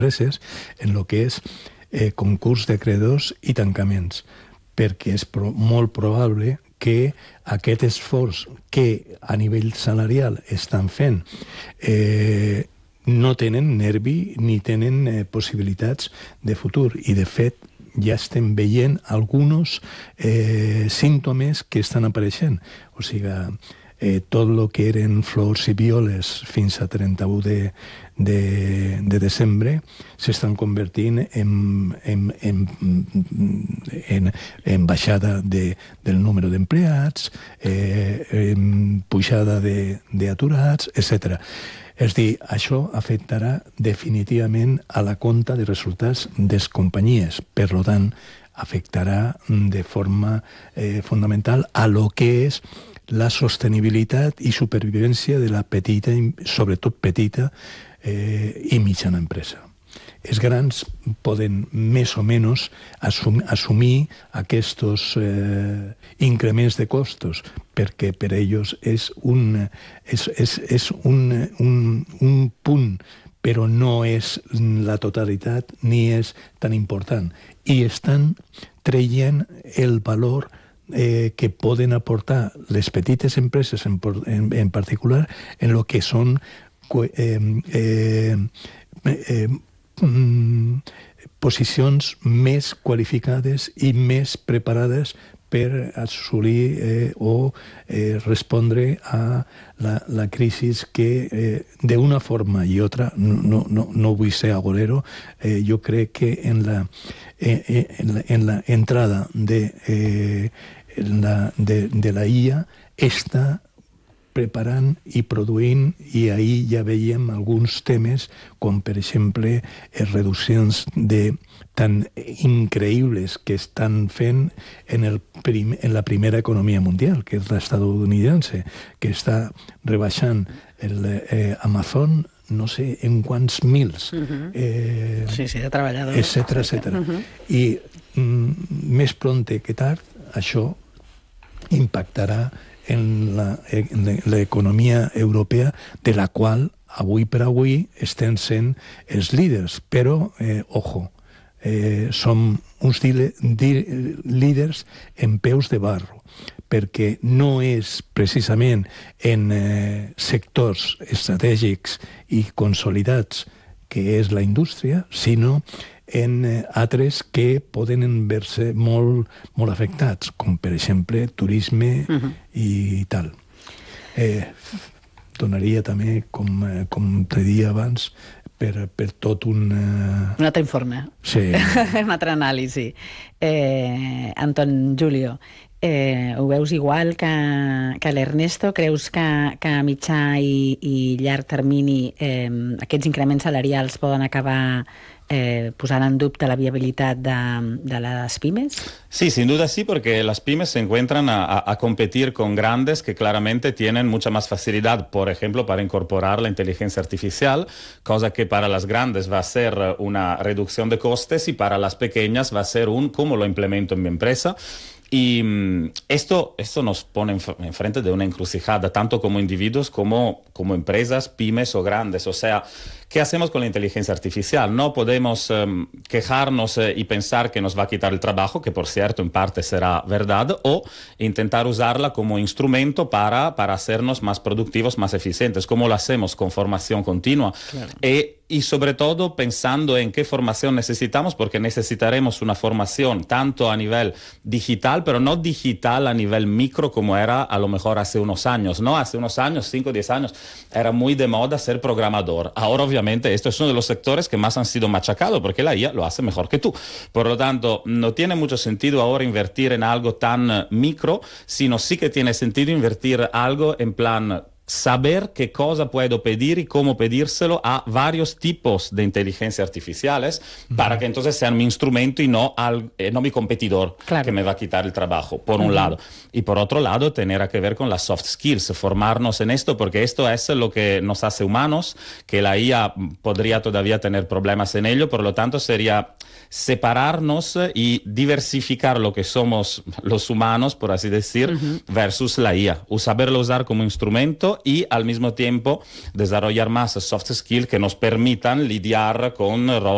empreses en el que és concurs de credors i tancaments, perquè és molt probable que aquest esforç que a nivell salarial estan fent no tenen nervi ni tenen possibilitats de futur. I, de fet, ja estem veient alguns símptomes que estan apareixent. O sigui, tot el que eren flors i violes fins a 31 de desembre s'estan convertint en baixada del número d'empleats, pujada d'aturats, etc. És a dir, això afectarà definitivament a la compta de resultats de les companyies. Per tant, afectarà de forma fonamental a lo que és la sostenibilitat i supervivència de la petita, sobretot petita, i mitjana empresa. Els grans poden més o menys assumir aquests increments de costos, perquè per ells és un punt, però no és la totalitat ni és tan important. I estan traient el valor que poden aportar les petites empreses en particular en el que són posicions més qualificades i més preparades per assolir o respondre a la crisi que d'una forma i altra, no vull ser agorero, jo crec que en la entrada de la IA està preparant i produint, i ahir ja veiem alguns temes com, per exemple, reduccions tan increïbles que estan fent en la primera economia mundial, que és l'estadounidense, que està rebaixant Amazon no sé en quants mils, de treballadors, etcètera. I més prompte que tard això impactarà en l'economia europea, de la qual avui per avui estem sent els líders. Però, ojo, som uns líders en peus de barro, perquè no és precisament en sectors estratègics i consolidats que és la indústria, sinó en altres que poden ver-se molt afectats, com per exemple turisme i tal. Donaria també, com te dia abans, per tot un altre informe. Sí. Una altra anàlisi. Anton Julio, ho veus igual que l'Ernesto? Creus que a mitjà i llarg termini aquests increments salarials poden acabar posant en dubte la viabilidad de las pymes? Sí, sin duda sí, porque las pymes se encuentran a competir con grandes que claramente tienen mucha más facilidad, por ejemplo, para incorporar la inteligencia artificial, cosa que para las grandes va a ser una reducción de costes y para las pequeñas va a ser un cómo lo implemento en mi empresa. Y esto nos pone enfrente de una encrucijada, tanto como individuos como empresas, pymes o grandes. O sea, ¿qué hacemos con la inteligencia artificial? No podemos quejarnos y pensar que nos va a quitar el trabajo, que por cierto en parte será verdad, o intentar usarla como instrumento para hacernos más productivos, más eficientes. ¿Cómo lo hacemos? Con formación continua. Claro. Y sobre todo pensando en qué formación necesitamos, porque necesitaremos una formación tanto a nivel digital, pero no digital a nivel micro como era a lo mejor hace unos años, ¿no? Hace unos años, 5 o 10 años, era muy de moda ser programador. Ahora obviamente esto es uno de los sectores que más han sido machacados porque la IA lo hace mejor que tú. Por lo tanto, no tiene mucho sentido ahora invertir en algo tan micro, sino sí que tiene sentido invertir algo en plan saber qué cosa puedo pedir y cómo pedírselo a varios tipos de inteligencia artificiales para que entonces sean mi instrumento y no mi competidor, claro, que me va a quitar el trabajo, por un lado. Y por otro lado, tener que ver con las soft skills, formarnos en esto, porque esto es lo que nos hace humanos, que la IA podría todavía tener problemas en ello, por lo tanto sería separarnos y diversificar lo que somos los humanos, por así decir, versus la IA. Saberlo usar como instrumento y al mismo tiempo desarrollar más soft skills que nos permitan lidiar con roles